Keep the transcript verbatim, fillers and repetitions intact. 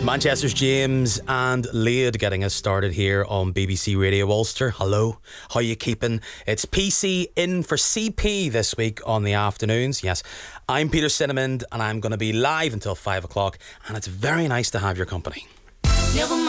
Manchester's James and Lade getting us started here on B B C Radio Ulster. Hello, how you keeping? It's P C in for C P this week on the afternoons. Yes, I'm Peter Cinnamond and I'm going to be live until five o'clock, and it's very nice to have your company. Never mind.